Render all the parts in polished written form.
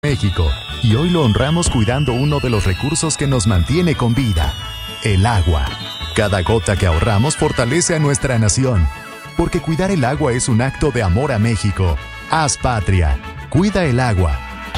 México, y hoy lo honramos cuidando uno de los recursos que nos mantiene con vida, el agua. Cada gota que ahorramos fortalece a nuestra nación, porque cuidar el agua es un acto de amor a México. Haz patria, cuida el agua.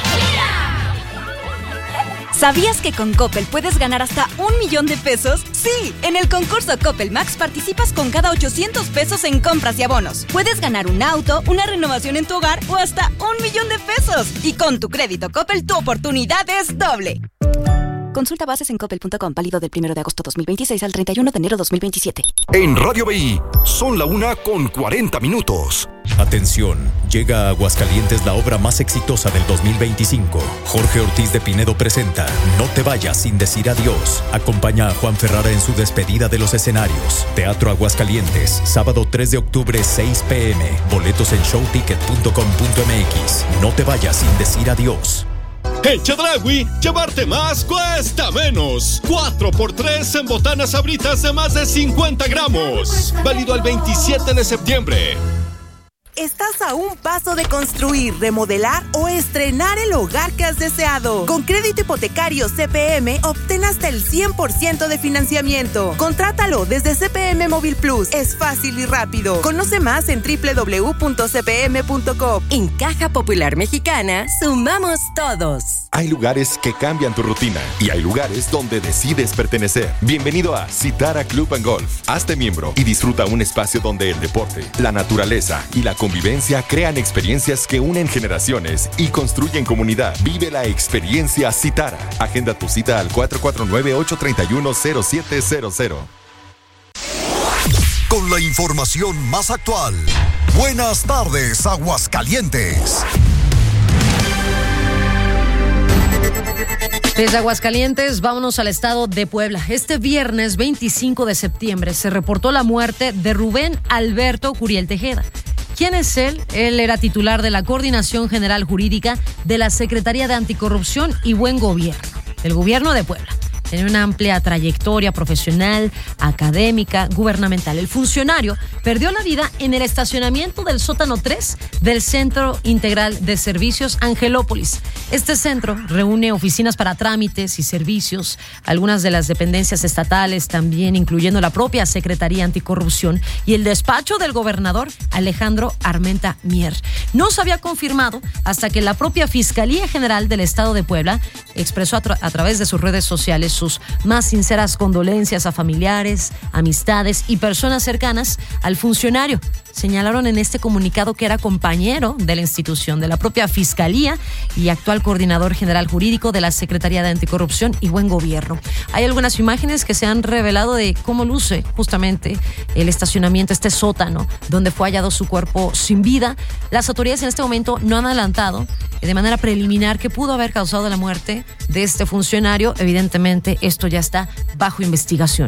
¿Sabías que con Coppel puedes ganar hasta 1 millón de pesos? Sí, en el concurso Coppel Max participas con cada 800 pesos en compras y abonos. Puedes ganar un auto, una renovación en tu hogar o hasta 1 millón de pesos. Y con tu crédito Coppel, tu oportunidad es doble. Consulta bases en coppel.com, válido del 1 de agosto 2026 al 31 de enero 2027. En Radio BI, son la 1:40. Atención, llega a Aguascalientes la obra más exitosa del 2025. Jorge Ortiz de Pinedo presenta No te vayas sin decir adiós. Acompaña a Juan Ferrara en su despedida de los escenarios. Teatro Aguascalientes, sábado 3 de octubre, 6 p.m. Boletos en showticket.com.mx. No te vayas sin decir adiós. En Chedraui, llevarte más cuesta menos. 4x3 en botanas Sabritas de más de 50 gramos. Válido al 27 de septiembre. Estás a un paso de construir, remodelar o estrenar el hogar que has deseado. Con crédito hipotecario CPM, obtén hasta el 100% de financiamiento. Contrátalo desde CPM Móvil Plus. Es fácil y rápido. Conoce más en www.cpm.com. En Caja Popular Mexicana, sumamos todos. Hay lugares que cambian tu rutina y hay lugares donde decides pertenecer. Bienvenido a Citara Club and Golf. Hazte miembro y disfruta un espacio donde el deporte, la naturaleza y la convivencia crean experiencias que unen generaciones y construyen comunidad. Vive la experiencia Citara. Agenda tu cita al 449-831-0700. Con la información más actual. Buenas tardes, Aguascalientes. Desde Aguascalientes, vámonos al estado de Puebla. Este viernes 25 de septiembre se reportó la muerte de Rubén Alberto Curiel Tejeda. ¿Quién es él? Él era titular de la Coordinación General Jurídica de la Secretaría de Anticorrupción y Buen Gobierno, del Gobierno de Puebla. Tenía una amplia trayectoria profesional, académica, gubernamental. El funcionario perdió la vida en el estacionamiento del sótano 3 del Centro Integral de Servicios Angelópolis. Este centro reúne oficinas para trámites y servicios, algunas de las dependencias estatales también, incluyendo la propia Secretaría Anticorrupción y el despacho del gobernador Alejandro Armenta Mier. No se había confirmado hasta que la propia Fiscalía General del Estado de Puebla expresó a través de sus redes sociales sus más sinceras condolencias a familiares, amistades y personas cercanas al funcionario. Señalaron en este comunicado que era compañero de la institución, de la propia Fiscalía y actual coordinador general jurídico de la Secretaría de Anticorrupción y Buen Gobierno. Hay algunas imágenes que se han revelado de cómo luce justamente el estacionamiento, este sótano, donde fue hallado su cuerpo sin vida. Las autoridades en este momento no han adelantado de manera preliminar qué pudo haber causado la muerte de este funcionario. Evidentemente, esto ya está bajo investigación.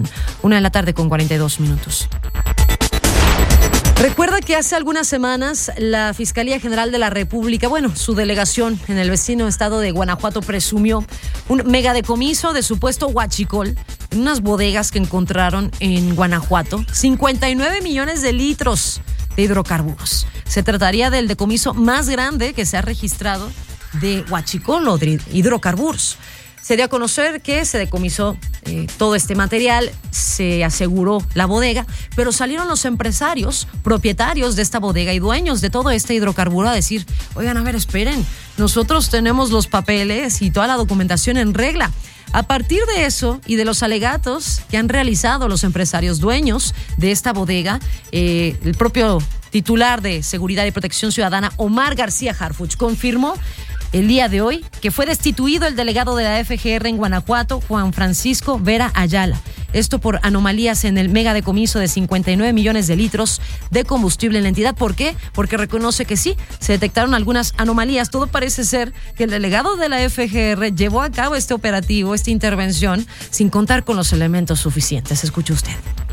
1:42 p.m. Recuerda que hace algunas semanas la Fiscalía General de la República, su delegación en el vecino estado de Guanajuato presumió un megadecomiso de supuesto huachicol en unas bodegas que encontraron en Guanajuato, 59 millones de litros de hidrocarburos. Se trataría del decomiso más grande que se ha registrado de huachicol o de hidrocarburos. Se dio a conocer que se decomisó todo este material, se aseguró la bodega, pero salieron los empresarios, propietarios de esta bodega y dueños de todo este hidrocarburo a decir, oigan, a ver, esperen, nosotros tenemos los papeles y toda la documentación en regla. A partir de eso y de los alegatos que han realizado los empresarios dueños de esta bodega, el propio titular de Seguridad y Protección Ciudadana, Omar García Harfuch, confirmó el día de hoy que fue destituido el delegado de la FGR en Guanajuato, Juan Francisco Vera Ayala. Esto por anomalías en el megadecomiso de 59 millones de litros de combustible en la entidad. ¿Por qué? Porque reconoce que sí, se detectaron algunas anomalías. Todo parece ser que el delegado de la FGR llevó a cabo este operativo, esta intervención, sin contar con los elementos suficientes. Escuche usted.